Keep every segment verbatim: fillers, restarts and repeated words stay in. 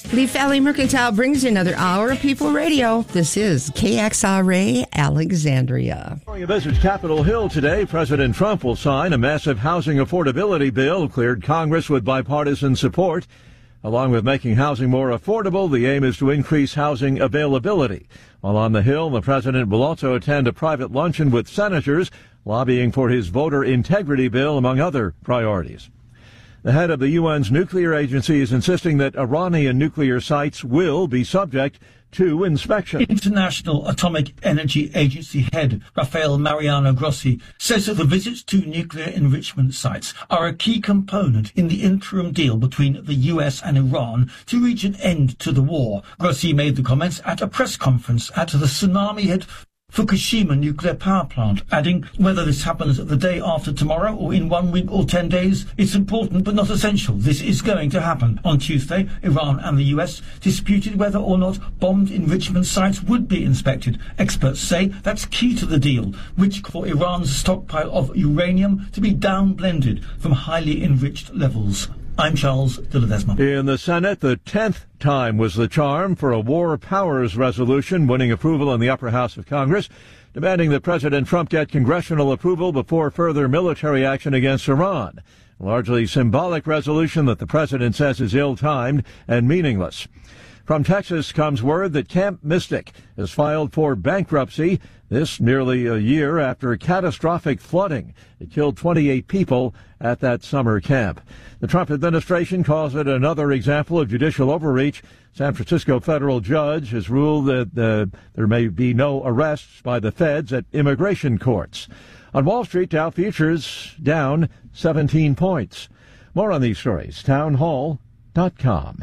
Leaf Valley Mercantile brings you another hour of People Radio. This is K X R A Alexandria. During a visit to Capitol Hill today, President Trump will sign a massive housing affordability bill, cleared Congress with bipartisan support. Along with making housing more affordable, the aim is to increase housing availability. While on the Hill, the president will also attend a private luncheon with senators, lobbying for his voter integrity bill, among other priorities. The head of the U N's nuclear agency is insisting that Iranian nuclear sites will be subject to inspection. International Atomic Energy Agency head Rafael Mariano Grossi says that the visits to nuclear enrichment sites are a key component in the interim deal between the U S and Iran to reach an end to the war. Grossi made the comments at a press conference at the tsunami-hit Fukushima nuclear power plant, adding, whether this happens the day after tomorrow or in one week or ten days, it's important but not essential. This is going to happen. On Tuesday, Iran and the U S disputed whether or not bombed enrichment sites would be inspected. Experts say that's key to the deal, which for Iran's stockpile of uranium to be down-blended from highly enriched levels. I'm Charles de Ledesma. In the Senate, the tenth time was the charm for a War Powers resolution, winning approval in the upper house of Congress, demanding that President Trump get congressional approval before further military action against Iran. A largely symbolic resolution that the president says is ill-timed and meaningless. From Texas comes word that Camp Mystic has filed for bankruptcy, this nearly a year after catastrophic flooding. It killed twenty-eight people at that summer camp. The Trump administration calls it another example of judicial overreach. San Francisco federal judge has ruled that uh, there may be no arrests by the feds at immigration courts. On Wall Street, Dow futures down seventeen points. More on these stories, town hall dot com.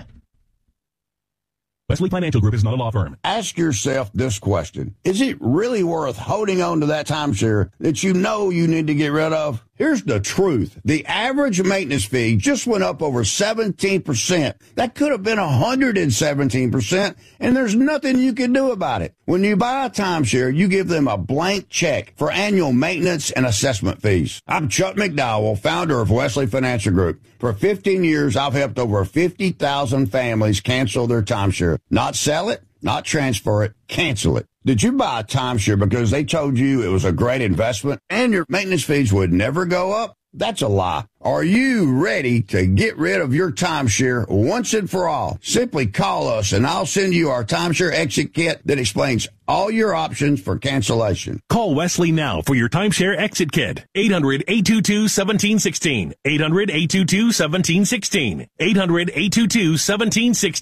Wesley Financial Group is not a law firm. Ask yourself this question. Is it really worth holding on to that timeshare that you know you need to get rid of? Here's the truth. The average maintenance fee just went up over seventeen percent. That could have been one hundred seventeen percent, and there's nothing you can do about it. When you buy a timeshare, you give them a blank check for annual maintenance and assessment fees. I'm Chuck McDowell, founder of Wesley Financial Group. For fifteen years, I've helped over fifty thousand families cancel their timeshare. Not sell it, not transfer it, cancel it. Did you buy a timeshare because they told you it was a great investment and your maintenance fees would never go up? That's a lie. Are you ready to get rid of your timeshare once and for all? Simply call us and I'll send you our timeshare exit kit that explains all your options for cancellation. Call Wesley now for your timeshare exit kit. eight hundred, eight two two, one seven one six. eight hundred, eight two two, one seven one six. eight hundred, eight two two, one seven one six.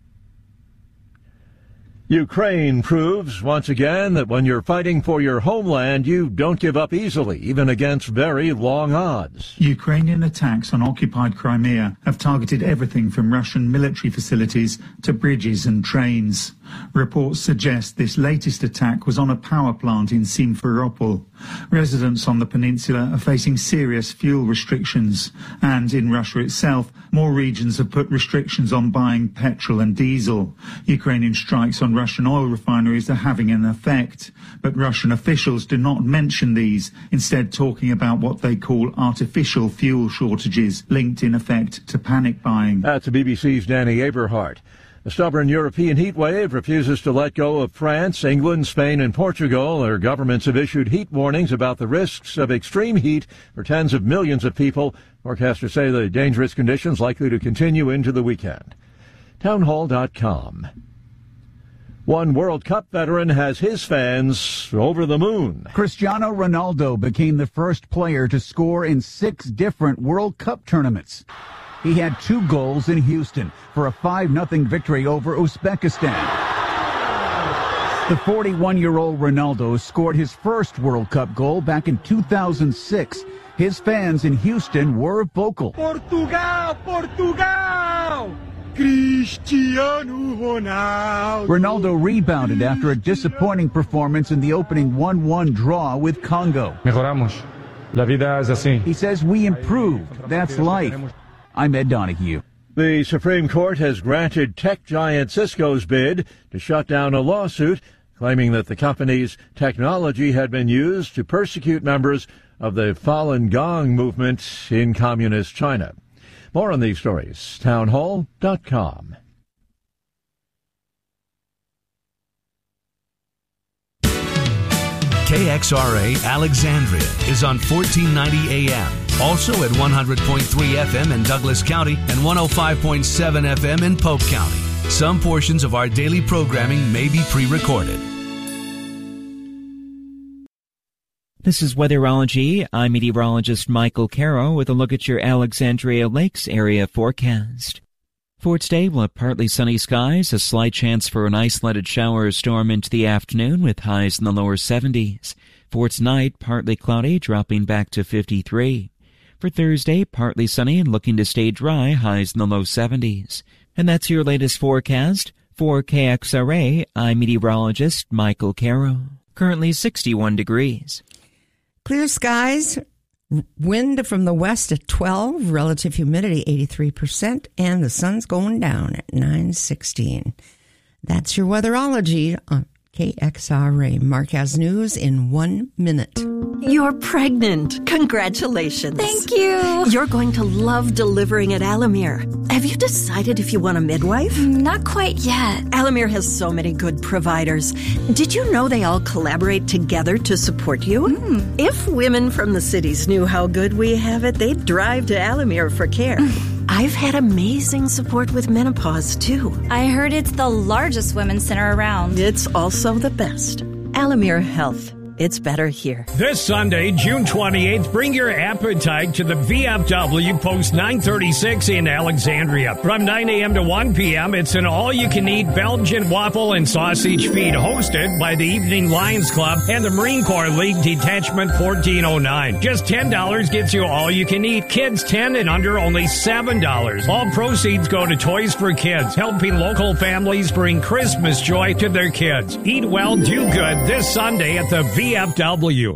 Ukraine proves once again that when you're fighting for your homeland, you don't give up easily, even against very long odds. Ukrainian attacks on occupied Crimea have targeted everything from Russian military facilities to bridges and trains. Reports suggest this latest attack was on a power plant in Simferopol. Residents on the peninsula are facing serious fuel restrictions, and in Russia itself, more regions have put restrictions on buying petrol and diesel. Ukrainian strikes on Russian oil refineries are having an effect, but Russian officials do not mention these, instead talking about what they call artificial fuel shortages, linked in effect to panic buying. That's the B B C's Danny Aberhart. A stubborn European heat wave refuses to let go of France, England, Spain, and Portugal. Their governments have issued heat warnings about the risks of extreme heat for tens of millions of people. Forecasters say the dangerous conditions likely to continue into the weekend. town hall dot com. One World Cup veteran has his fans over the moon. Cristiano Ronaldo became the first player to score in six different World Cup tournaments. He had two goals in Houston for a five nothing victory over Uzbekistan. The forty-one-year-old Ronaldo scored his first World Cup goal back in two thousand six. His fans in Houston were vocal. Portugal! Portugal! Cristiano Ronaldo. Ronaldo rebounded after a disappointing performance in the opening one one draw with Congo. Mejoramos. La vida es así. He says we improved. That's life. I'm Ed Donahue. The Supreme Court has granted tech giant Cisco's bid to shut down a lawsuit claiming that the company's technology had been used to persecute members of the Falun Gong movement in communist China. More on these stories, town hall dot com. K X R A Alexandria is on fourteen ninety A M. Also at one hundred point three F M in Douglas County and one oh five point seven F M in Polk County. Some portions of our daily programming may be pre-recorded. This is Weatherology. I'm meteorologist Michael Caro with a look at your Alexandria Lakes area forecast. For today, we'll have partly sunny skies, a slight chance for an isolated shower or storm into the afternoon with highs in the lower seventies. For tonight, partly cloudy, dropping back to fifty-three. For Thursday, partly sunny and looking to stay dry, highs in the low seventies. And that's your latest forecast. For K X R A, I'm meteorologist Michael Caro. Currently sixty-one degrees. Clear skies, wind from the west at twelve, relative humidity eighty-three percent, and the sun's going down at nine sixteen. That's your weatherology on K X R A. Mark has news in one minute. You're pregnant. Congratulations. Thank you. You're going to love delivering at Alamere. Have you decided if you want a midwife? Not quite yet. Alamere has so many good providers. Did you know they all collaborate together to support you? Mm. If women from the cities knew how good we have it, they'd drive to Alamere for care. I've had amazing support with menopause, too. I heard it's the largest women's center around. It's also the best. Alamere Health. It's better here. This Sunday, June twenty-eighth, bring your appetite to the V F W Post nine thirty-six in Alexandria. From nine A M to one P M, it's an all-you-can-eat Belgian waffle and sausage feed hosted by the Evening Lions Club and the Marine Corps League Detachment fourteen oh nine. Just ten dollars gets you all you can eat. Kids ten and under, only seven dollars. All proceeds go to Toys for Kids, helping local families bring Christmas joy to their kids. Eat well, do good this Sunday at the V F W.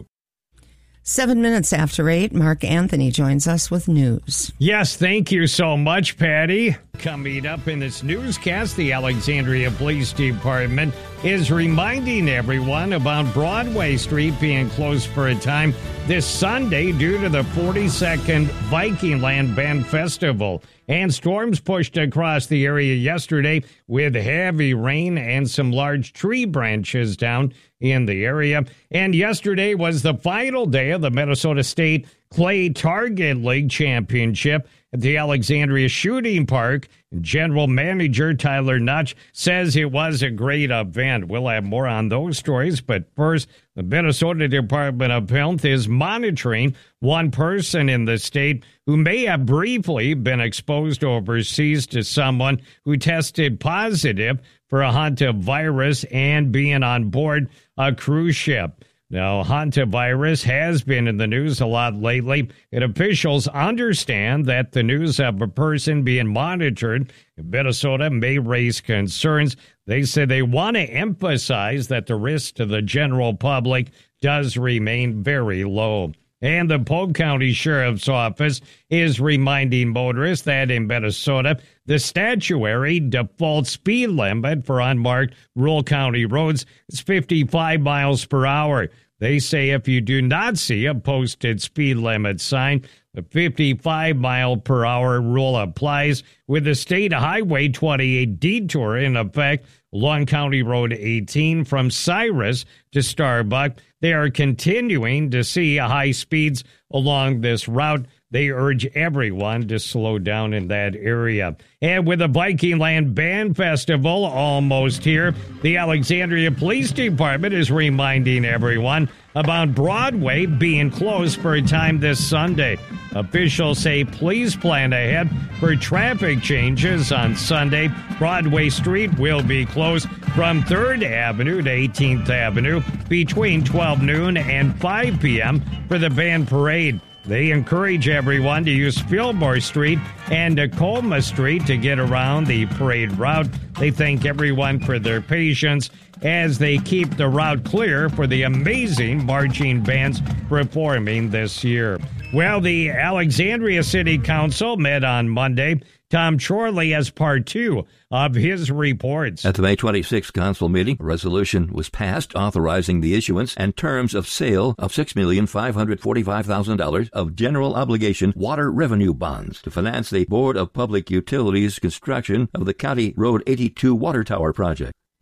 Seven minutes after eight, Mark Anthony joins us with news. Yes, thank you so much, Patty. Coming up in this newscast, the Alexandria Police Department is reminding everyone about Broadway Street being closed for a time this Sunday due to the forty-second Viking Land Band Festival. And storms pushed across the area yesterday with heavy rain and some large tree branches down in the area. And yesterday was the final day of the Minnesota State Clay Target League Championship at the Alexandria Shooting Park. General Manager Tyler Nutch says it was a great event. We'll have more on those stories, but first, the Minnesota Department of Health is monitoring one person in the state who may have briefly been exposed overseas to someone who tested positive for a hantavirus and being on board a cruise ship. Now, hantavirus has been in the news a lot lately, and officials understand that the news of a person being monitored in Minnesota may raise concerns. They say they want to emphasize that the risk to the general public does remain very low. And the Polk County Sheriff's Office is reminding motorists that in Minnesota, the statutory default speed limit for unmarked rural county roads is fifty-five miles per hour. They say if you do not see a posted speed limit sign, the fifty-five mile per hour rule applies with the State Highway twenty-eight detour in effect along County Road eighteen from Cyrus to Starbuck. They are continuing to see high speeds along this route. They urge everyone to slow down in that area. And with the Viking Land Band Festival almost here, the Alexandria Police Department is reminding everyone about Broadway being closed for a time this Sunday. Officials say please plan ahead for traffic changes on Sunday. Broadway Street will be closed from third Avenue to eighteenth Avenue between twelve noon and five p.m. for the band parade. They encourage everyone to use Fillmore Street and Tacoma Street to get around the parade route. They thank everyone for their patience as they keep the route clear for the amazing marching bands performing this year. Well, the Alexandria City Council met on Monday. Tom Chorley has part two of his reports. At the May twenty-sixth council meeting, a resolution was passed authorizing the issuance and terms of sale of six million five hundred forty-five thousand dollars of general obligation water revenue bonds to finance the Board of Public Utilities construction of the County Road eighty-two water tower project.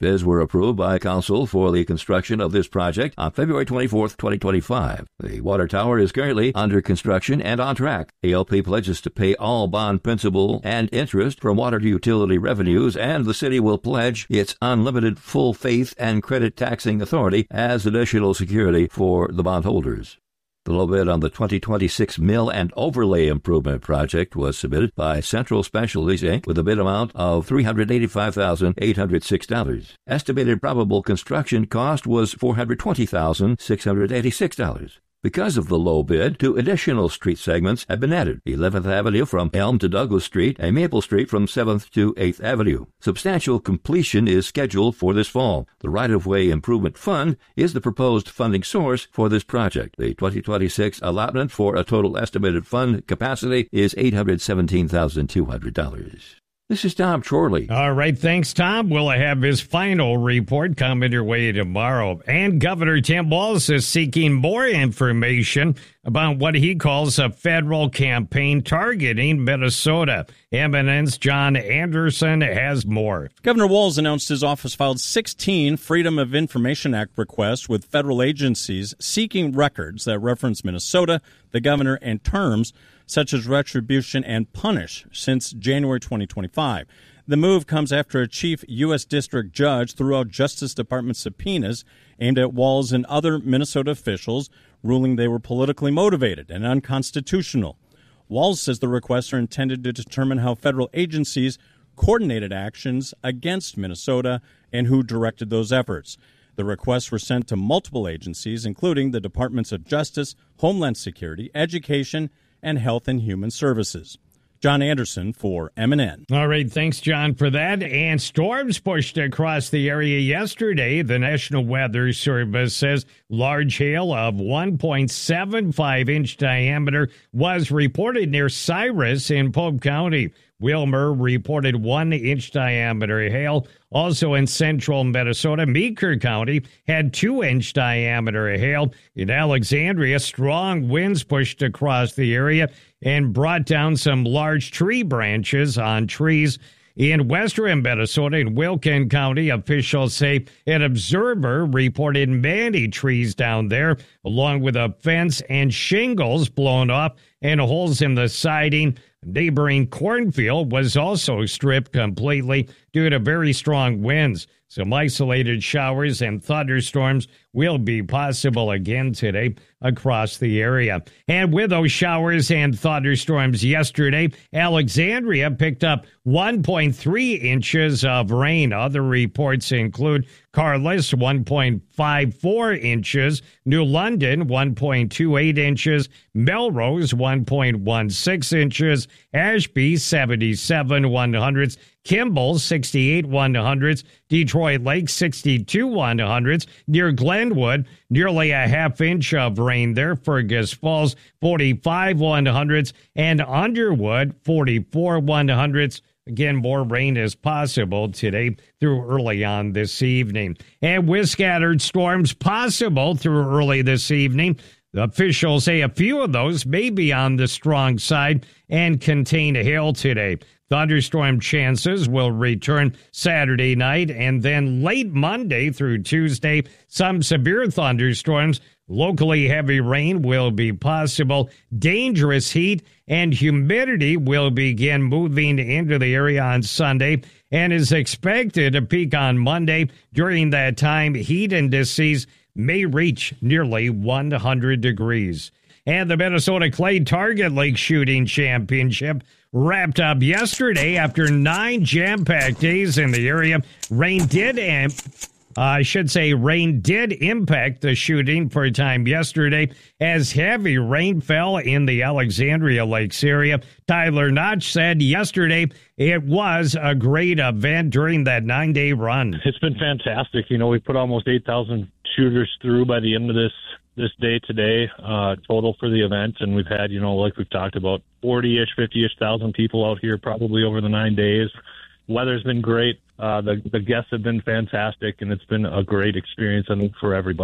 Bids were approved by Council for the construction of this project on February twenty-fourth, twenty twenty-five. The water tower is currently under construction and on track. A L P pledges to pay all bond principal and interest from water utility revenues, and the city will pledge its unlimited full faith and credit taxing authority as additional security for the bondholders. The low bid on the twenty twenty-six Mill and Overlay Improvement Project was submitted by Central Specialties, Incorporated with a bid amount of three hundred eighty-five thousand eight hundred six dollars. Estimated probable construction cost was four hundred twenty thousand six hundred eighty-six dollars. Because of the low bid, two additional street segments have been added: eleventh Avenue from Elm to Douglas Street and Maple Street from seventh to eighth Avenue. Substantial completion is scheduled for this fall. The Right-of-Way Improvement Fund is the proposed funding source for this project. The twenty twenty-six allotment for a total estimated fund capacity is eight hundred seventeen thousand two hundred dollars. This is Tom Chorley. All right, thanks, Tom. We'll have his final report coming your way tomorrow. And Governor Tim Walz is seeking more information about what he calls a federal campaign targeting Minnesota. M N N's John Anderson has more. Governor Walz announced his office filed sixteen Freedom of Information Act requests with federal agencies seeking records that reference Minnesota, the governor, and terms such as retribution and punish since January twenty twenty-five. The move comes after a chief U S district judge threw out Justice Department subpoenas aimed at Walz and other Minnesota officials, ruling they were politically motivated and unconstitutional. Walz says the requests are intended to determine how federal agencies coordinated actions against Minnesota and who directed those efforts. The requests were sent to multiple agencies, including the Departments of Justice, Homeland Security, Education, and Health and Human Services. John Anderson for M N N. All right, thanks, John, for that. And storms pushed across the area yesterday. The National Weather Service says large hail of one point seven five inch diameter was reported near Cyrus in Pope County. Wilmer reported one inch diameter hail. Also in central Minnesota, Meeker County had two inch diameter hail. In Alexandria, strong winds pushed across the area and brought down some large tree branches on trees. In western Minnesota, in Wilkin County, officials say an observer reported many trees down there, along with a fence and shingles blown off and holes in the siding. Neighboring cornfield was also stripped completely due to very strong winds. Some isolated showers and thunderstorms will be possible again today across the area. And with those showers and thunderstorms yesterday, Alexandria picked up one point three inches of rain. Other reports include Carlis, one point five four inches, New London, one point two eight inches, Melrose, one point one six inches, Ashby, seventy-seven one hundredths, Kimball, sixty-eight one hundredths, Detroit Lake, sixty-two one hundredths, near Glenwood, nearly a half inch of rain there. Fergus Falls, forty-five one hundredths, and Underwood, forty-four one hundredths. Again, more rain is possible today through early on this evening. And with scattered storms possible through early this evening, the officials say a few of those may be on the strong side and contain hail today. Thunderstorm chances will return Saturday night and then late Monday through Tuesday. Some severe thunderstorms, locally heavy rain will be possible. Dangerous heat and humidity will begin moving into the area on Sunday and is expected to peak on Monday. During that time, heat indices may reach nearly one hundred degrees. And the Minnesota Clay Target Lake Shooting Championship wrapped up yesterday after nine jam-packed days in the area. Rain did, amp, uh, I should say, rain did impact the shooting for a time yesterday as heavy rain fell in the Alexandria Lakes area. Tyler Notch said yesterday it was a great event during that nine-day run. It's been fantastic. You know, we put almost eight thousand shooters through by the end of this this day today, uh, total for the event. And we've had, you know, like we've talked about, forty-ish, fifty-ish thousand people out here probably over the nine days. Weather's been great. Uh, the, the guests have been fantastic, and it's been a great experience, I think, for everybody.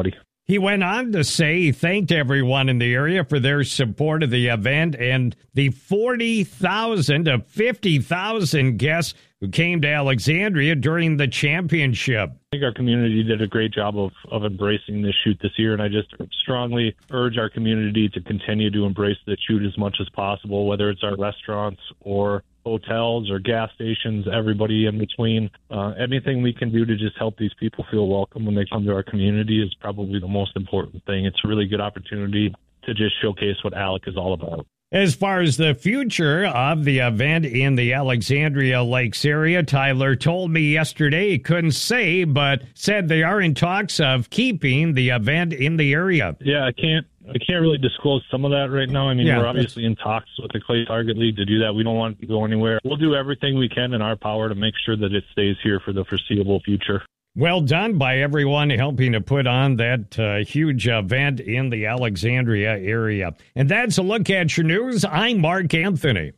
He went on to say he thanked everyone in the area for their support of the event and the forty thousand to fifty thousand guests who came to Alexandria during the championship. I think our community did a great job of, of embracing this shoot this year, and I just strongly urge our community to continue to embrace the shoot as much as possible, whether it's our restaurants or hotels or gas stations, everybody in between. Uh, anything we can do to just help these people feel welcome when they come to our community is probably the most important thing. It's a really good opportunity to just showcase what Alec is all about. As far as the future of the event in the Alexandria Lakes area, Tyler told me yesterday he couldn't say, but said they are in talks of keeping the event in the area. Yeah, I can't I can't really disclose some of that right now. I mean, yeah, we're obviously in talks with the Clay Target League to do that. We don't want it to go anywhere. We'll do everything we can in our power to make sure that it stays here for the foreseeable future. Well done by everyone helping to put on that uh, huge event in the Alexandria area. And that's a look at your news. I'm Mark Anthony.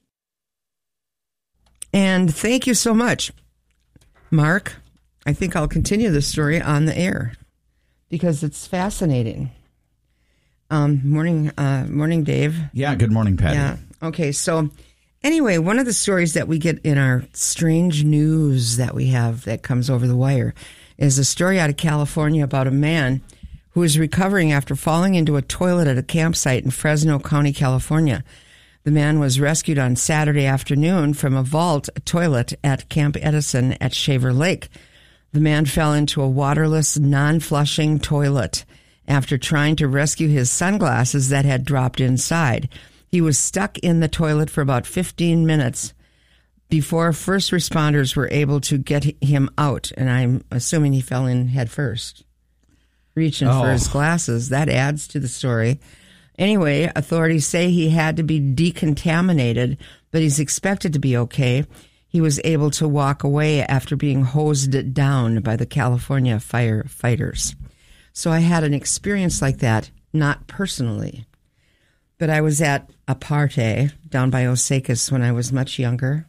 And thank you so much, Mark. I think I'll continue the story on the air because it's fascinating. Um, morning, uh, morning, Dave. Yeah, good morning, Patty. Yeah. Okay, so anyway, one of the stories that we get in our strange news that we have that comes over the wire is a story out of California about a man who is recovering after falling into a toilet at a campsite in Fresno County, California. The man was rescued on Saturday afternoon from a vault toilet at Camp Edison at Shaver Lake. The man fell into a waterless, non-flushing toilet after trying to rescue his sunglasses that had dropped inside. He was stuck in the toilet for about fifteen minutes before first responders were able to get him out, and I'm assuming he fell in head first, reaching oh. for his glasses. That adds to the story. Anyway, authorities say he had to be decontaminated, but he's expected to be okay. He was able to walk away after being hosed down by the California firefighters. So I had an experience like that, not personally, but I was at a party down by Osakis when I was much younger.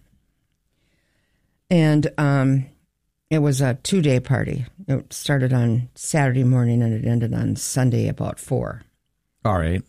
And um, it was a two-day party. It started on Saturday morning and it ended on Sunday about four. All right.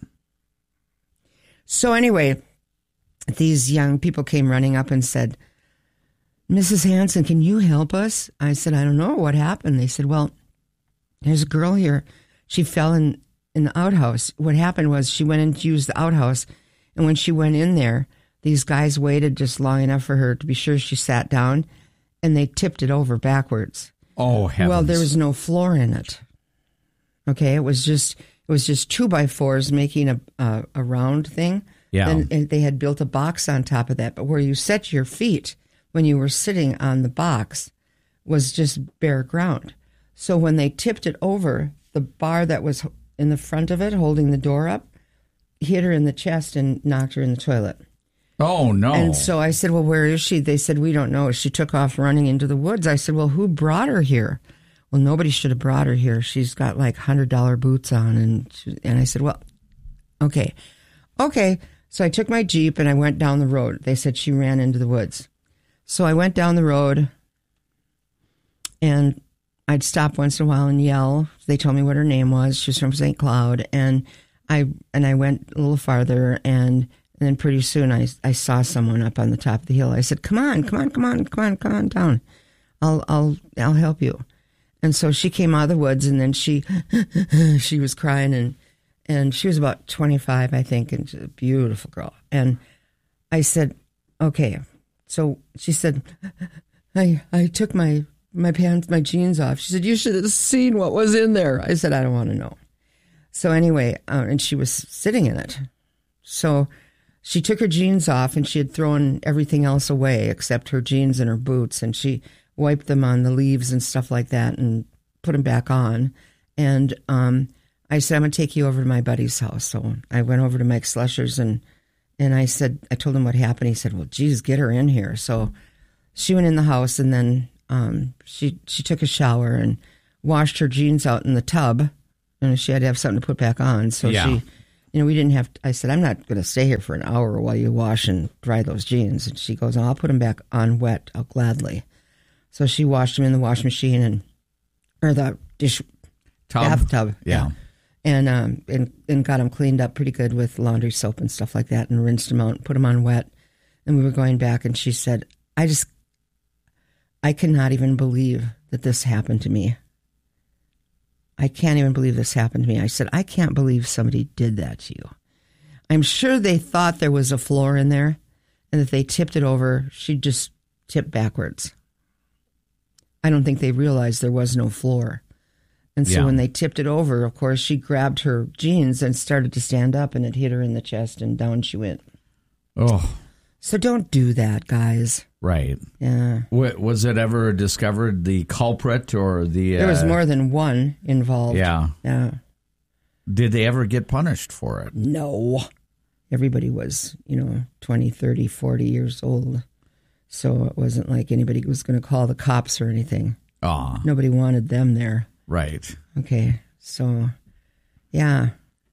So anyway, these young people came running up and said, Missus Hanson, can you help us? I said, I don't know what happened. They said, well, there's a girl here. She fell in, in the outhouse. What happened was she went in to use the outhouse, and when she went in there, these guys waited just long enough for her to be sure she sat down, and they tipped it over backwards. Oh, heavens. Well, there was no floor in it. Okay, it was just it was just two by fours making a a, a round thing. Yeah, and, and they had built a box on top of that. But where you set your feet when you were sitting on the box was just bare ground. So when they tipped it over, the bar that was in the front of it, holding the door up, hit her in the chest and knocked her in the toilet. Oh, no. And so I said, well, where is she? They said, we don't know. She took off running into the woods. I said, well, who brought her here? Well, nobody should have brought her here. She's got like one hundred dollars boots on. And she, and I said, well, okay. Okay. So I took my Jeep and I went down the road. They said she ran into the woods. So I went down the road and I'd stop once in a while and yell. They told me what her name was. She was from Saint Cloud. And I and I went a little farther, and, and then pretty soon I, I saw someone up on the top of the hill. I said, come on, come on, come on, come on, come on down. I'll I'll I'll help you. And so she came out of the woods, and then she she was crying, and and she was about twenty-five, I think, and she's a beautiful girl. And I said, okay. So she said, I I took my my pants, my jeans off. She said, you should have seen what was in there. I said, I don't want to know. So anyway, uh, and she was sitting in it. So she took her jeans off, and she had thrown everything else away except her jeans and her boots. And she wiped them on the leaves and stuff like that and put them back on. And um, I said, I'm going to take you over to my buddy's house. So I went over to Mike Slusher's, and and I said, I told him what happened. He said, well, geez, get her in here. So she went in the house, and then Um, she she took a shower and washed her jeans out in the tub, and she had to have something to put back on. So yeah. she, you know, we didn't have. I said, I'm not going to stay here for an hour while you wash and dry those jeans. And she goes, oh, I'll put them back on wet. I'll gladly. So she washed them in the washing machine and or the dish Tub. bathtub. Yeah. and um and, and got them cleaned up pretty good with laundry soap and stuff like that, and rinsed them out and put them on wet. And we were going back, and she said, I just, I cannot even believe that this happened to me. I can't even believe this happened to me. I said, I can't believe somebody did that to you. I'm sure they thought there was a floor in there, and if they tipped it over, she'd just tip backwards. I don't think they realized there was no floor. And so Yeah. when they tipped it over, of course, she grabbed her jeans and started to stand up, and it hit her in the chest, and down she went. Oh. So don't do that, guys. Right. Yeah. W- was it ever discovered the culprit or the... Uh, There was more than one involved. Yeah. Yeah. Did they ever get punished for it? No. Everybody was, you know, twenty, thirty, forty years old. So it wasn't like anybody was going to call the cops or anything. Ah. Nobody wanted them there. Right. Okay. So, yeah.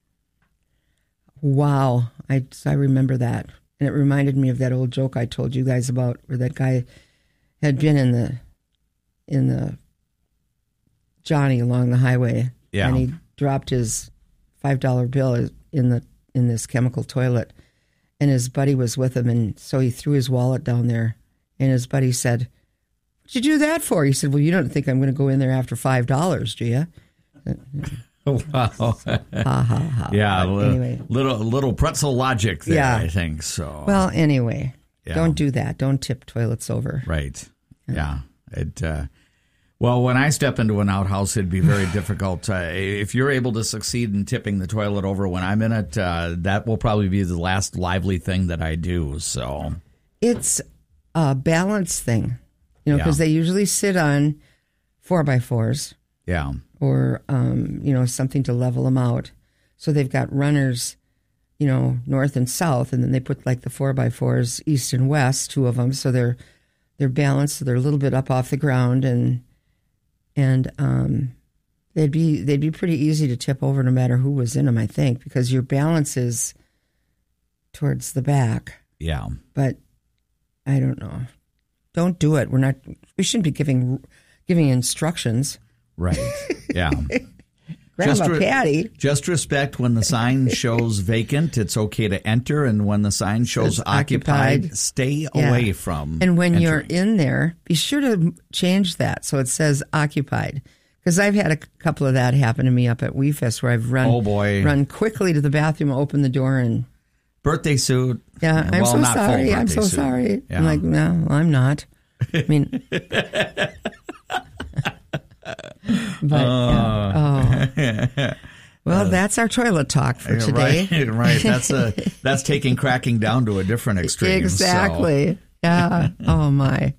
Wow. I, I remember that. And it reminded me of that old joke I told you guys about where that guy had been in the, in the Johnny along the highway. Yeah. And he dropped his five dollar bill in the, in this chemical toilet. And his buddy was with him. And so he threw his wallet down there. And his buddy said, "What'd you do that for?" He said, "Well, you don't think I'm going to go in there after five dollars, do you?" Wow. ha, ha, ha. Yeah. But Li- anyway. Little, little pretzel logic there, Yeah. I think. So. Well, anyway, Yeah. don't do that. Don't tip toilets over. Right. Yeah. It. Uh, well, when I step into an outhouse, it'd be very difficult. Uh, if you're able to succeed in tipping the toilet over when I'm in it, uh, that will probably be the last lively thing that I do. So. It's a balance thing, you know, because Yeah. they usually sit on four by fours. Yeah. Or, um, you know, something to level them out. So they've got runners, you know, north and south, and then they put like the four by fours east and west, two of them. So they're they're balanced. So they're a little bit up off the ground, and and um, they'd be they'd be pretty easy to tip over no matter who was in them. I think because your balance is towards the back. Yeah. But I don't know. Don't do it. We're not. We shouldn't be giving giving instructions. Right. Yeah. Grab a re- patty. Just respect when the sign shows vacant, it's okay to enter, and when the sign shows Says occupied, occupied. stay Yeah. away from. And when entering. you're in there, be sure to change that so it says occupied. Because I've had a couple of that happen to me up at WeFest where I've run Oh, boy. run quickly to the bathroom, open the door, and birthday suit. yeah, I'm well, so not full sorry. I'm birthday so suit. sorry. Yeah. I'm like, no, I'm not. I mean, but Uh. yeah. oh. Well, that's our toilet talk for today. Right, right. That's a that's taking cracking down to a different extreme. Exactly. Yeah. Oh my.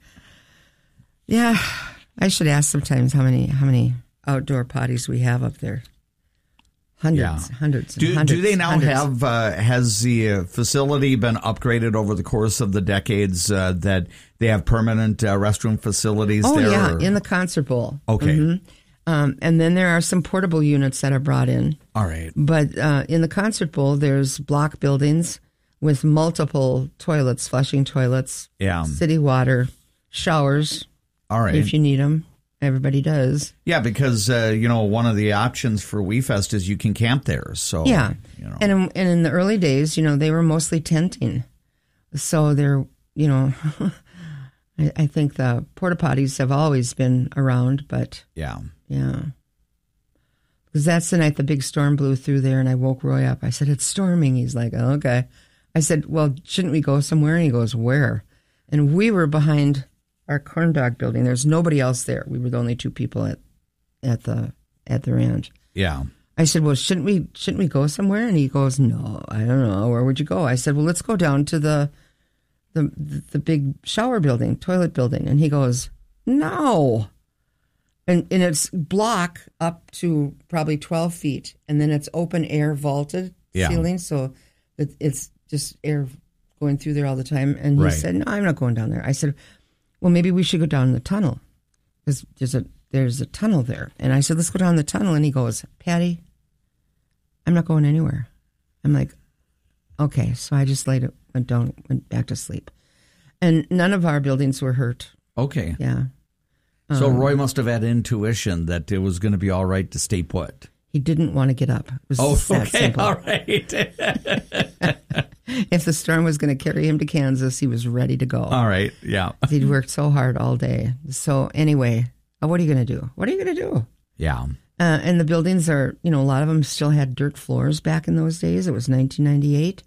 Yeah. I should ask sometimes how many how many outdoor potties we have up there. Hundreds, Yeah. hundreds, and Do, hundreds. do they now hundreds. have, uh, has the uh, facility been upgraded over the course of the decades uh, that they have permanent uh, restroom facilities Oh there? yeah, or- in the concert bowl. Okay. Mhm. Um, and then there are some portable units that are brought in. All right. But uh, in the concert bowl, there's block buildings with multiple toilets, flushing toilets, Yeah. city water, showers. All right. If you need them. Everybody does. Yeah, because, uh, you know, one of the options for WeFest is you can camp there. So, Yeah. you know. And in, and in the early days, you know, they were mostly tenting. So they're, you know, I, I think the porta potties have always been around, but Yeah. yeah. Because that's the night the big storm blew through there, and I woke Roy up. I said, "It's storming." He's like, oh, okay. I said, "Well, shouldn't we go somewhere?" And he goes, "Where?" And we were behind our corn dog building. There's nobody else there. We were the only two people at at the at the ranch. Yeah. I said, "Well, shouldn't we shouldn't we go somewhere?" And he goes, "No, I don't know. Where would you go?" I said, "Well, let's go down to the the the big shower building, toilet building." And he goes, "No." And and it's block up to probably twelve feet, and then it's open air vaulted Yeah. ceiling, so it, it's just air going through there all the time. And he Right. said, "No, I'm not going down there." I said, "Well, maybe we should go down the tunnel, because there's a there's a tunnel there." And I said, "Let's go down the tunnel." And he goes, "Patty, I'm not going anywhere." I'm like, "Okay." So I just laid it, went down, went back to sleep, and none of our buildings were hurt. Okay. Yeah. So Um, Roy must have had intuition that it was going to be all right to stay put. He didn't want to get up. It was Oh, that okay, simple. all right. If the storm was going to carry him to Kansas, he was ready to go. All right, yeah. He'd worked so hard all day. So anyway, uh, what are you going to do? What are you going to do? Yeah. Uh, and the buildings are, you know, a lot of them still had dirt floors back in those days. It was nineteen ninety-eight.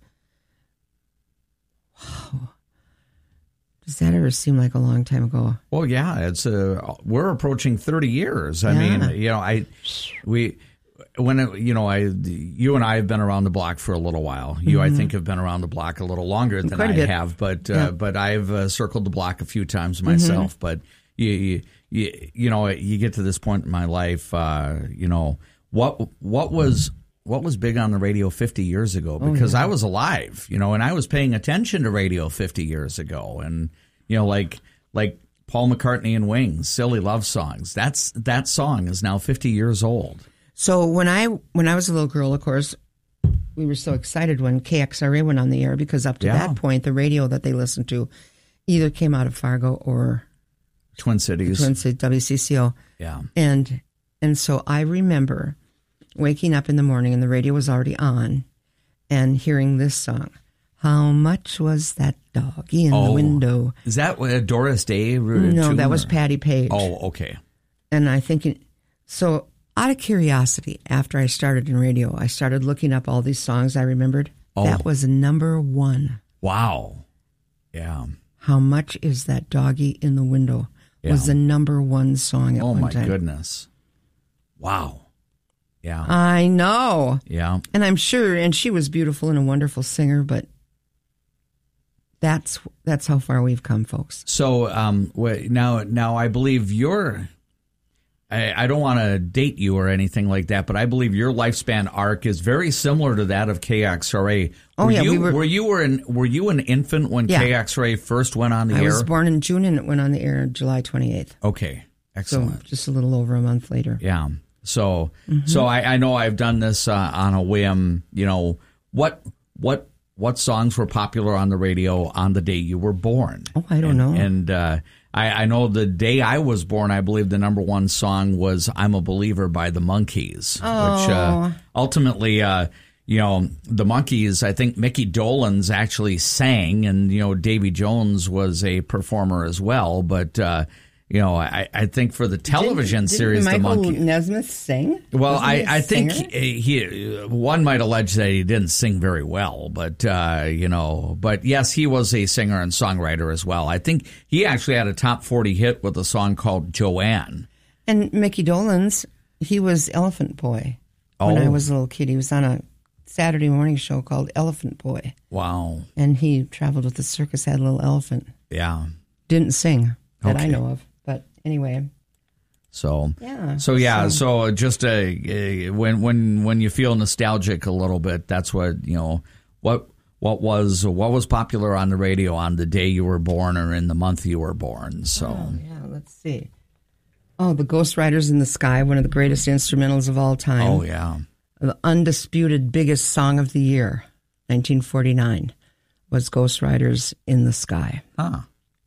Wow. Does that ever seem like a long time ago? Well, yeah, it's uh, we're approaching thirty years. I Yeah. mean, you know, I we when it, you know, I you and I have been around the block for a little while. You, Mhm. I think, have been around the block a little longer than Quite a I bit. have, but Yeah. uh, but I've uh, circled the block a few times myself. Mhm. But you, you you you know, you get to this point in my life, uh, you know, what what was. What was big on the radio fifty years ago? Oh, Because yeah. I was alive, you know, and I was paying attention to radio fifty years ago. And, you know, like like Paul McCartney and Wings, Silly Love Songs. That's that song is now fifty years old. So when I when I was a little girl, of course, we were so excited when K X R A went on the air because up to Yeah. that point, the radio that they listened to either came out of Fargo or Twin Cities. Twin Cities, W C C O. Yeah. And and so I remember waking up in the morning and the radio was already on and hearing this song. How much was that doggy in the window? Is that uh, Doris Day? No, tune, that was or- Patty Page. Oh, okay. And I think, it, so out of curiosity, after I started in radio, I started looking up all these songs I remembered. Oh. That was number one. Wow. Yeah. How much is that doggy in the window? Was Yeah. the number one song at Oh, one my time. goodness. Wow. Yeah. I know. Yeah. And I'm sure, and she was beautiful and a wonderful singer, but that's that's how far we've come, folks. So um, wh- now, now I believe you're. I, I don't want to date you or anything like that, but I believe your lifespan arc is very similar to that of K X R A. Oh, were yeah, you, we were- were you were an were you an infant when Yeah. K X R A first went on the I air? was born in June and it went on the air July twenty-eighth. Okay, excellent. So just a little over a month later. Yeah. So Mhm. so I, I know I've done this uh, on a whim. You know what what what songs were popular on the radio on the day you were born? Oh, I don't and, know. And uh, I, I know the day I was born, I believe the number one song was "I'm a Believer" by the Monkees, which uh, Oh. ultimately. Uh, you know, the Monkees, I think Mickey Dolenz actually sang, and, you know, Davy Jones was a performer as well. But, uh, you know, I, I think for the television Didn't- series, didn't the Michael Monkees. Nesmith sing? Well, Wasn't I, he a I think singer? he, he one might allege that he didn't sing very well, but uh, you know, but yes, he was a singer and songwriter as well. I think he actually had a top forty hit with a song called Joanne. And Mickey Dolenz, he was Elephant Boy when Oh. I was a little kid. He was on a Saturday morning show called Elephant Boy. Wow. And he traveled with the circus, had a little elephant. Yeah. Didn't sing that I Okay. know of. But anyway. So Yeah, so yeah, so- so just uh, uh, when when when you feel nostalgic a little bit, that's what you know. What what was what was popular on the radio on the day you were born or in the month you were born. So Oh, yeah, let's see. Oh, the Ghost Riders in the Sky, one of the greatest instrumentals of all time. Oh, yeah. The undisputed biggest song of the year, nineteen forty-nine, was Ghost Riders in the Sky. Huh.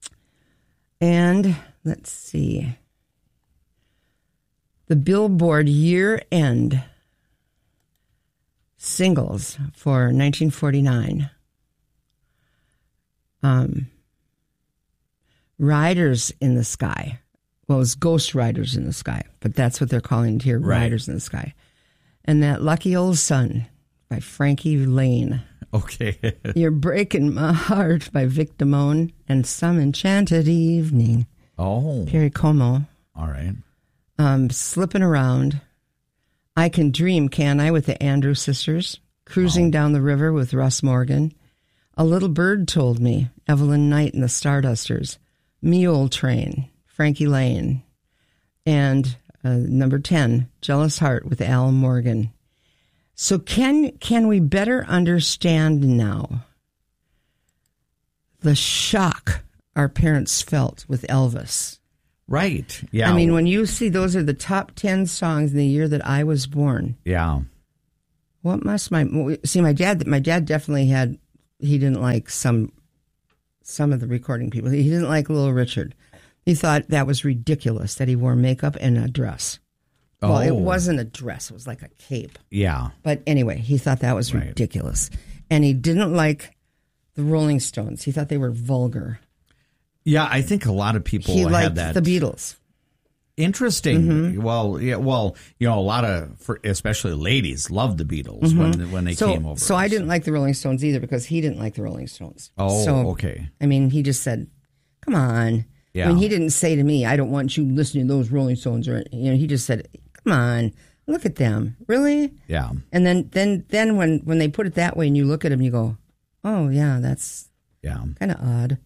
And let's see. The Billboard year-end singles for nineteen forty-nine. Um, Riders in the Sky. Well, it's Ghost Riders in the Sky, but that's what they're calling it here, Right. Riders in the Sky. And that Lucky Old Sun by Frankie Lane. Okay. You're Breaking My Heart by Vic Damone, and Some Enchanted Evening. Oh. Perry Como. All right. Um, Slipping Around. I Can Dream, Can I, with the Andrew Sisters. Cruising Down the River with Russ Morgan. A Little Bird Told Me, Evelyn Knight and the Stardusters. Mule Train, Frankie Lane. And uh, number ten, Jealous Heart with Al Morgan. So can can we better understand now the shock our parents felt with Elvis? Right. Yeah. I mean, when you see those are the top ten songs in the year that I was born. Yeah. What must my see my dad? My dad definitely had. He didn't like some some of the recording people. He didn't like Little Richard. He thought that was ridiculous that he wore makeup and a dress. Well, Oh. it wasn't a dress. It was like a cape. Yeah. But anyway, he thought that was Right. ridiculous. And he didn't like the Rolling Stones. He thought they were vulgar. Yeah, I think a lot of people He had liked that. the Beatles. Interesting. Mhm. Well, yeah. Well, you know, a lot of, for, especially ladies, loved the Beatles Mhm. when when they so, came over. So I didn't like the Rolling Stones either because he didn't like the Rolling Stones. Oh, so, okay. I mean, he just said, "Come on." Yeah. I mean, he didn't say to me, "I don't want you listening to those Rolling Stones," or you know, he just said, "Come on, look at them, really." Yeah. And then, then, then when when they put it that way, and you look at him, you go, "Oh yeah, that's yeah, kind of odd."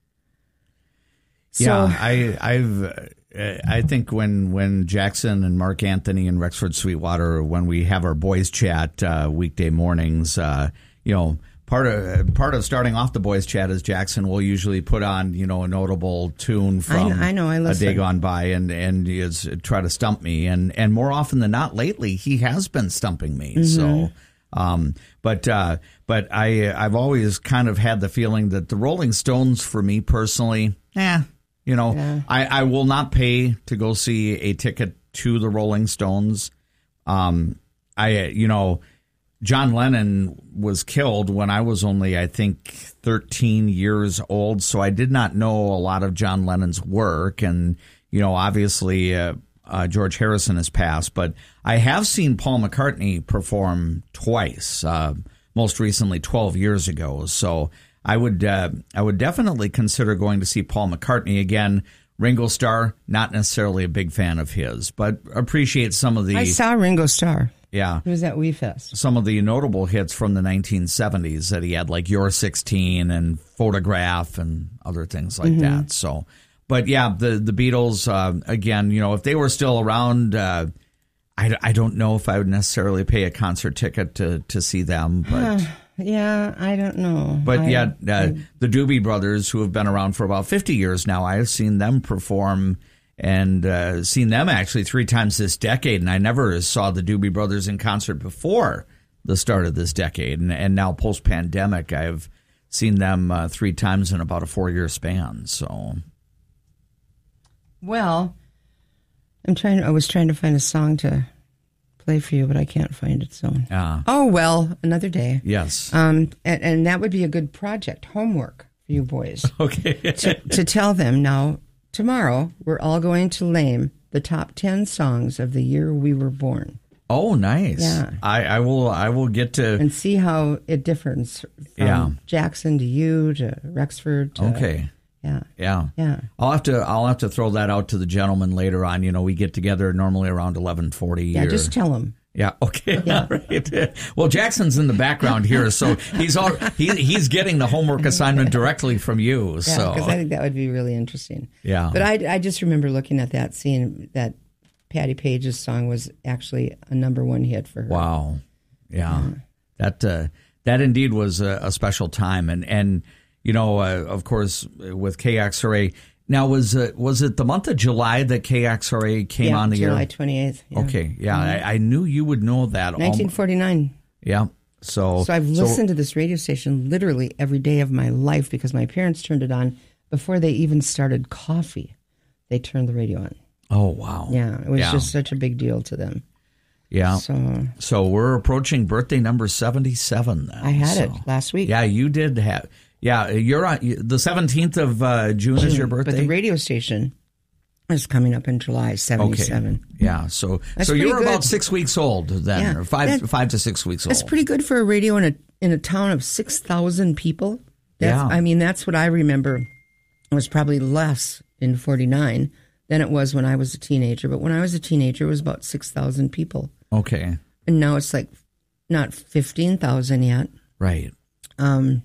So, yeah, I, I've, uh, I think when when Jackson and Mark Anthony and Rexford Sweetwater, when we have our boys chat uh, weekday mornings, uh, you know, part of part of starting off the boys chat is Jackson will usually put on, you know, a notable tune from I know, I a listen. day gone by, and and is try to stump me, and and more often than not, lately he has been stumping me. Mhm. So. Um, but uh, but I I've always kind of had the feeling that the Rolling Stones, for me personally, eh, you know, Yeah. I, I will not pay to go see a ticket to the Rolling Stones. Um, I you know, John Lennon was killed when I was only, I think, thirteen years old, so I did not know a lot of John Lennon's work, and you know, obviously. Uh, Uh, George Harrison has passed, but I have seen Paul McCartney perform twice, uh, most recently twelve years ago. So I would uh, I would definitely consider going to see Paul McCartney again. Ringo Starr, not necessarily a big fan of his, but appreciate some of the... I saw Ringo Starr. Yeah. He was at Wee Fest. Some of the notable hits from the nineteen seventies that he had, like You're sixteen and Photograph and other things like Mhm. that. So... But yeah, the the Beatles, uh, again, you know, if they were still around, uh, I, I don't know if I would necessarily pay a concert ticket to, to see them. But yeah, I don't know. but I, yeah, uh, I- the Doobie Brothers, who have been around for about fifty years now, I have seen them perform and uh, seen them actually three times this decade. And I never saw the Doobie Brothers in concert before the start of this decade. And, and now post-pandemic, I've seen them uh, three times in about a four-year span. So... Well, I'm trying. I was trying to find a song to play for you, but I can't find it. So, Ah. oh well, another day. Yes. Um, and, and that would be a good project, homework for you boys. Okay. to, to tell them now. Tomorrow, we're all going to name the top ten songs of the year we were born. Oh, nice. Yeah. I, I will. I will get to and see how it differs from Yeah. Jackson to you to Rexford. To, Okay. Yeah. Yeah. Yeah. I'll have to. I'll have to throw that out to the gentleman later on. You know, we get together normally around eleven forty. Yeah. Just tell them. Yeah. Okay. All right. Well, Jackson's in the background here, so he's all he, he's getting the homework assignment directly from you. Yeah, So because I think that would be really interesting. Yeah. But I, I just remember looking at that, seeing that Patty Page's song was actually a number one hit for her. Wow. Yeah. That uh, that indeed was a, a special time, and and you know, uh, of course, with K X R A. Now, was it was it the month of July that K X R A came yeah, on the July air? twenty-eighth. Yeah. Okay. Yeah, Mhm. I, I knew you would know that. nineteen forty-nine. Yeah. So, So I've listened to this radio station literally every day of my life because my parents turned it on before they even started coffee. They turned the radio on. Oh, wow. Yeah, it was Yeah. just such a big deal to them. Yeah. So, so we're approaching birthday number seventy-seven. Then, I had so. it last week. Yeah, you did have. Yeah, you're on the seventeenth of uh, June is your birthday. But the radio station is coming up in July, seventy-seven. Okay. Yeah, so That's so you're pretty about good. six weeks old then, Yeah. or five That- five to six weeks old. That's pretty good for a radio in a in a town of six thousand people. That's, Yeah. I mean, that's what I remember. It was probably less in forty-nine than it was when I was a teenager. But when I was a teenager, it was about six thousand people. Okay. And now it's like not fifteen thousand yet. Right. Um,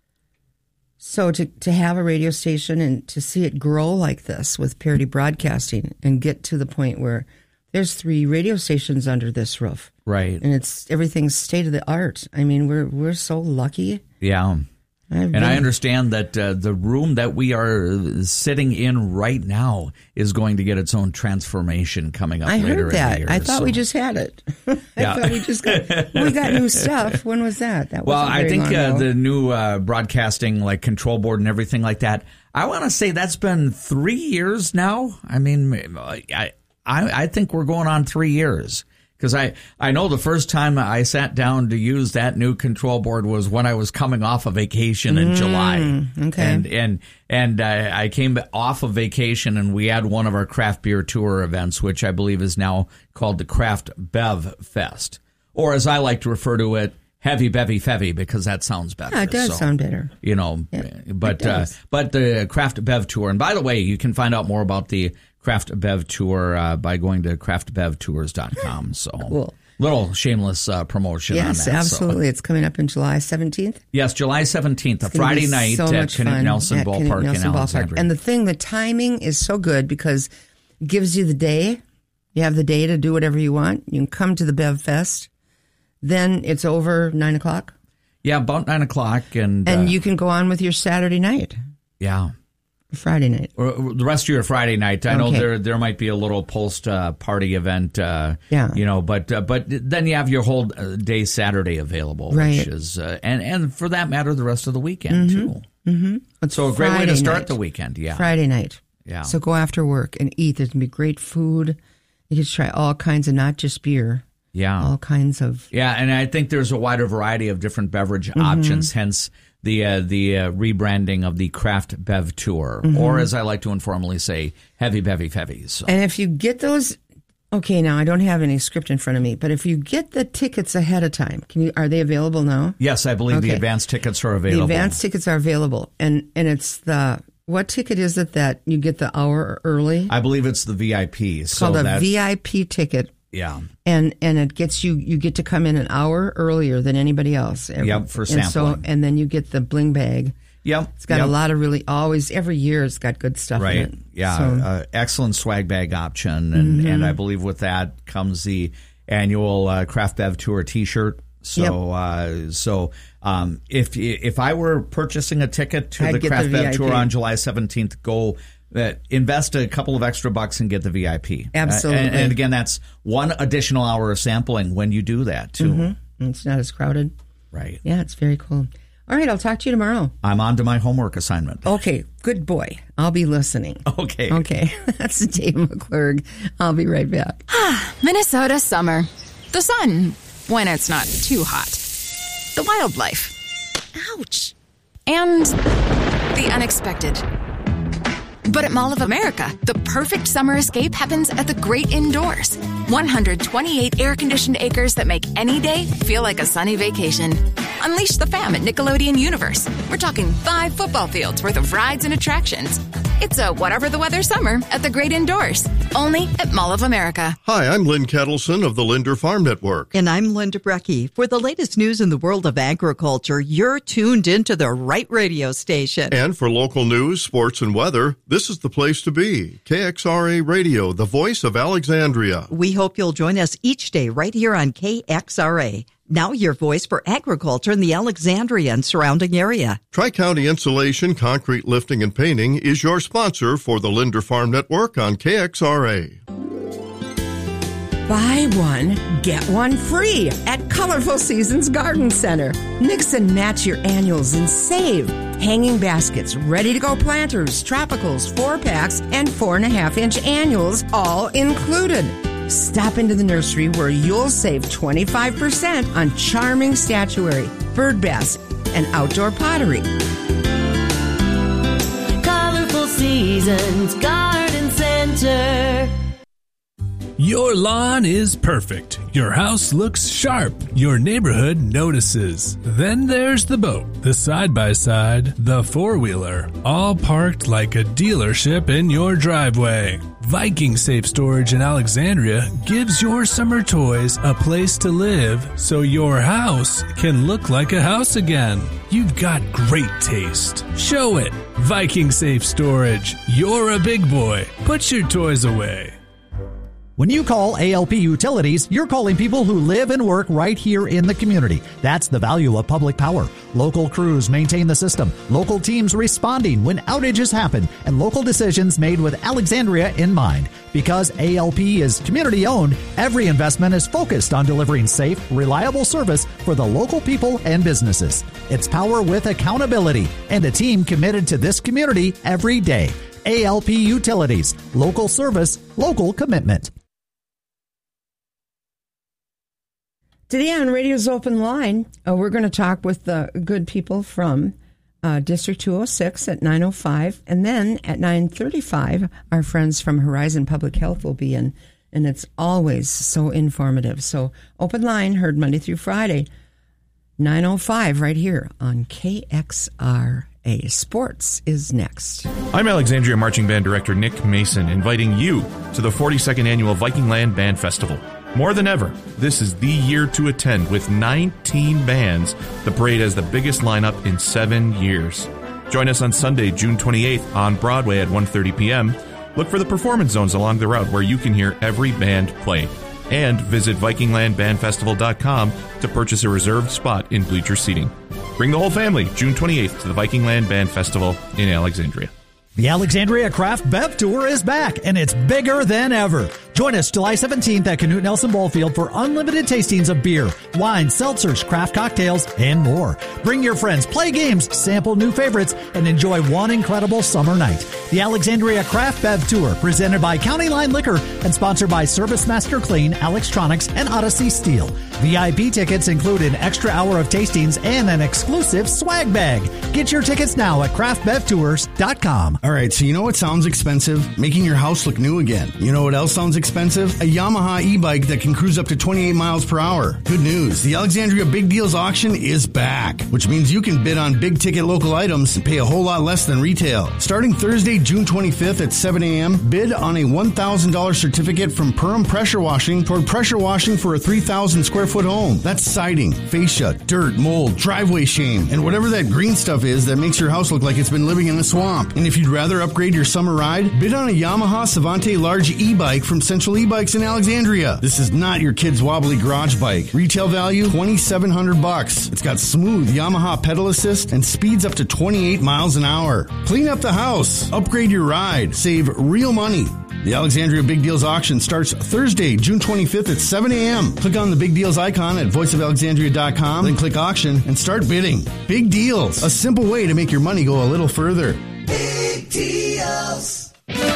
so to, to have a radio station and to see it grow like this with Parody Broadcasting and get to the point where there's three radio stations under this roof. Right. And it's everything's state of the art. I mean, we're we're so lucky. Yeah. I've And been- I understand that uh, the room that we are sitting in right now is going to get its own transformation coming up I later heard in the that. year. I thought so- we just had it. I Yeah. thought we just got we got new stuff. When was that? That Well, wasn't I very think long uh, ago. the new uh, broadcasting, like control board and everything like that, I want to say that's been three years now. I mean, I I, I think we're going on three years. Because I, I know the first time I sat down to use that new control board was when I was coming off a vacation in Mm, July. okay. And and and I, I came off of vacation, and we had one of our craft beer tour events, which I believe is now called the Craft Bev Fest. Or as I like to refer to it, Heavy Bevy Fevy, because that sounds better. Yeah, it does So, sound better. You know, Yeah, but it uh, does. but the Craft Bev Tour. And by the way, you can find out more about the Craft Bev Tour uh, by going to craft bev tours dot com. So Cool. Little shameless uh, promotion on Yes, that. absolutely. So. It's coming up on July seventeenth. Yes, July seventeenth, a It's gonna Friday be night so at much Knute fun Nelson at Knute Ballpark Nelson in Ballpark. Alexandria. And the thing, the timing is so good because it gives you the day. You have the day to do whatever you want. You can come to the Bev Fest. Then it's over nine o'clock. Yeah, about nine o'clock. And, And uh, you can go on with your Saturday night, yeah. Friday night. Or, or the rest of your Friday night. I know Okay. there there might be a little post uh, party event. Uh, Yeah. You know, but uh, but then you have your whole uh, day Saturday available, Right. which is uh, and and for that matter, the rest of the weekend Mhm. too. Mm-hmm. So a great way to Friday start night. the weekend. Yeah. Friday night. Yeah. So go after work and eat. There's going to be great food. You can try all kinds of, not just beer. Yeah. All kinds of. Yeah, and I think there's a wider variety of different beverage Mm-hmm. options, hence the uh, the uh, rebranding of the Craft Bev Tour, Mhm. or as I like to informally say, Heavy Bevy Fevies. So. And if you get those, okay, now I don't have any script in front of me, but if you get the tickets ahead of time, can you? Are they available now? Yes, I believe the Okay. advance tickets are available. The advance tickets are available, and and it's the what ticket is it that you get the hour early? I believe it's the V I P. It's so called a that, V I P ticket. Yeah. And and it gets you you get to come in an hour earlier than anybody else. Yep, for and so sampling. and then you get the bling bag. Yep. It's got yep. a lot of really always every year it's got good stuff Right. in it. Yeah. So, Uh, excellent swag bag option. And, Mhm. and I believe with that comes the annual uh, Craft Bev Tour T-shirt. So, Yep. uh, so um, if if I were purchasing a ticket to I'd the get Craft the Bev V I P. Tour on July seventeenth, go uh, invest a couple of extra bucks and get the V I P. Uh, Absolutely. and, and again, that's one additional hour of sampling when you do that too. Mhm. It's not as crowded. Right. Yeah, it's very cool. All right, I'll talk to you tomorrow. I'm on to my homework assignment. Okay, good boy. I'll be listening. Okay. Okay. That's Dave McClurg. I'll be right back. Minnesota summer. The sun, when it's not too hot. The wildlife. Ouch. And the unexpected. But at Mall of America, the perfect summer escape happens at the great indoors. one hundred twenty-eight air-conditioned acres that make any day feel like a sunny vacation. Unleash the fam at Nickelodeon Universe. We're talking five football fields worth of rides and attractions. It's a whatever the weather summer at the great indoors. Only at Mall of America. Hi, I'm Lynn Kettleson of the Linder Farm Network. And I'm Linda Brecky. For the latest news in the world of agriculture, you're tuned into the right radio station. And for local news, sports, and weather, this is the place to be. K X R A Radio, the voice of Alexandria. We hope you'll join us each day right here on K X R A. Now your voice for agriculture in the Alexandria and surrounding area. Tri-County Insulation, Concrete Lifting, and Painting is your sponsor for the Linder Farm Network on K X R A. Buy one, get one free at Colorful Seasons Garden Center. Mix and match your annuals and save. Hanging baskets, ready-to-go planters, tropicals, four-packs, and four-and-a-half-inch annuals, all included. Stop into the nursery where you'll save twenty-five percent on charming statuary, bird baths, and outdoor pottery. Colorful Seasons Garden Center. Your lawn is perfect. Your house looks sharp. Your neighborhood notices. Then there's the boat, the side-by-side, the four-wheeler, all parked like a dealership in your driveway. Viking Safe Storage in Alexandria gives your summer toys a place to live so your house can look like a house again. You've got great taste. Show it. Viking Safe Storage. You're a big boy. Put your toys away. When you call A L P Utilities, you're calling people who live and work right here in the community. That's the value of public power. Local crews maintain the system, local teams responding when outages happen, and local decisions made with Alexandria in mind. Because A L P is community-owned, every investment is focused on delivering safe, reliable service for the local people and businesses. It's power with accountability and a team committed to this community every day. A L P Utilities. Local service, local commitment. Today on Radio's Open Line, uh, we're going to talk with the good people from uh, District two oh six at nine oh five. And then at nine thirty-five, our friends from Horizon Public Health will be in. And it's always so informative. So Open Line, heard Monday through Friday, nine oh five right here on K X R A. Sports is next. I'm Alexandria Marching Band Director Nick Mason, inviting you to the forty-second Annual Viking Land Band Festival. More than ever, this is the year to attend with nineteen bands. The parade has the biggest lineup in seven years. Join us on Sunday, June twenty-eighth on Broadway at one thirty p.m. Look for the performance zones along the route where you can hear every band play. And visit Viking Land Band Festival dot com to purchase a reserved spot in bleacher seating. Bring the whole family June twenty-eighth to the Viking Land Band Festival in Alexandria. The Alexandria Craft Bev Tour is back, and it's bigger than ever. Join us July seventeenth at Canute Nelson Ballfield for unlimited tastings of beer, wine, seltzers, craft cocktails, and more. Bring your friends, play games, sample new favorites, and enjoy one incredible summer night. The Alexandria Craft Bev Tour, presented by County Line Liquor and sponsored by Service Master Clean, Alextronics, and Odyssey Steel. V I P tickets include an extra hour of tastings and an exclusive swag bag. Get your tickets now at craft bev tours dot com. All right, so you know what sounds expensive? Making your house look new again. You know what else sounds expensive? A Yamaha e-bike that can cruise up to twenty-eight miles per hour. Good news, the Alexandria Big Deals auction is back, which means you can bid on big-ticket local items and pay a whole lot less than retail. Starting Thursday, June twenty-fifth at seven a.m., bid on a one thousand dollars certificate from Perham Pressure Washing toward pressure washing for a three thousand square foot home. That's siding, fascia, dirt, mold, driveway shame, and whatever that green stuff is that makes your house look like it's been living in a swamp. And if you'd rather upgrade your summer ride, bid on a Yamaha Savante Large e-bike from Central E-Bikes in Alexandria. This is not your kid's wobbly garage bike. Retail value, twenty-seven hundred bucks. It's got smooth Yamaha pedal assist and speeds up to twenty-eight miles an hour. Clean up the house, upgrade your ride, save real money. The Alexandria Big Deals auction starts Thursday, June twenty-fifth at seven a.m. Click on the Big Deals icon at voice of alexandria dot com, then click auction and start bidding. Big Deals, a simple way to make your money go a little further. Big Deals.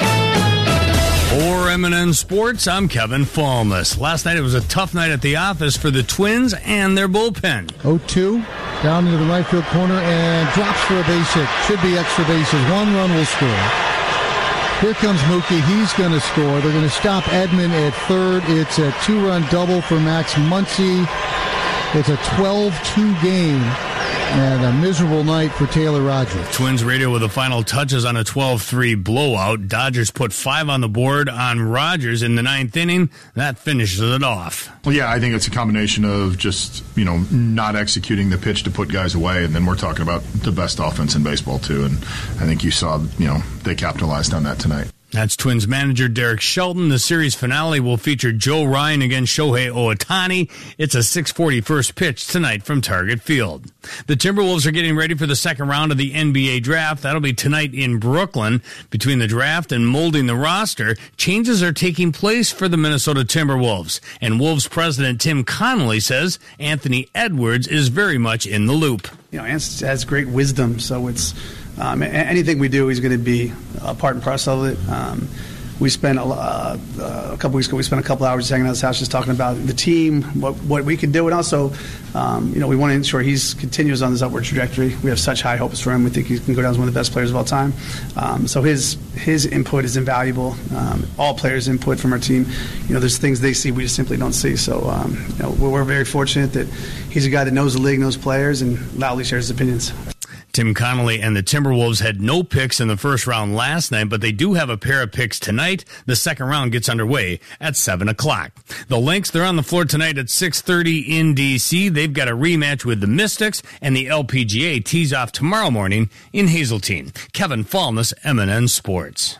For M and N Sports, I'm Kevin Falmus. Last night it was a tough night at the office for the Twins and their bullpen. oh two, down into the right field corner and drops for a base hit. Should be extra bases. One run will score. Here comes Mookie. He's going to score. They're going to stop Edman at third. It's a two-run double for Max Muncy. It's a twelve two game and a miserable night for Taylor Rogers. Twins radio with the final touches on a twelve three blowout. Dodgers put five on the board on Rogers in the ninth inning. That finishes it off. Well, yeah, I think it's a combination of just, you know, not executing the pitch to put guys away, and then we're talking about the best offense in baseball, too, and I think you saw, you know, they capitalized on that tonight. That's Twins manager Derek Shelton. The series finale will feature Joe Ryan against Shohei Ohtani. It's a six forty first pitch tonight from Target Field. The Timberwolves are getting ready for the second round of the N B A draft. That'll be tonight in Brooklyn. Between the draft and molding the roster, changes are taking place for the Minnesota Timberwolves. And Wolves president Tim Connolly says Anthony Edwards is very much in the loop. You know, Ants has great wisdom, so it's um, anything we do, he's going to be a part and parcel of it. Um, we spent a, uh, a couple weeks ago. We spent a couple hours hanging out at his house, just talking about the team, what what we can do, and also, um, you know, we want to ensure he's continues on this upward trajectory. We have such high hopes for him. We think he can go down as one of the best players of all time. Um, so his his input is invaluable. Um, all players' input from our team. You know, there's things they see we just simply don't see. So um, you know, we're, we're very fortunate that he's a guy that knows the league, knows players, and loudly shares his opinions. Tim Connolly and the Timberwolves had no picks in the first round last night, but they do have a pair of picks tonight. The second round gets underway at seven o'clock. The Lynx, they're on the floor tonight at six thirty in D C They've got a rematch with the Mystics, and the L P G A tees off tomorrow morning in Hazeltine. Kevin Falmus, M and N Sports.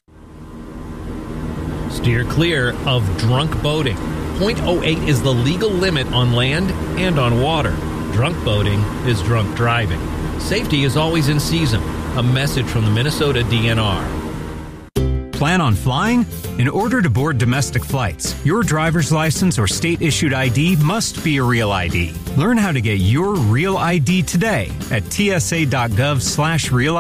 Steer clear of drunk boating. point oh eight is the legal limit on land and on water. Drunk boating is drunk driving. Safety is always in season. A message from the Minnesota D N R. Plan on flying? In order to board domestic flights, your driver's license or state-issued I D must be a real I D. Learn how to get your real I D today at tsa.gov slash real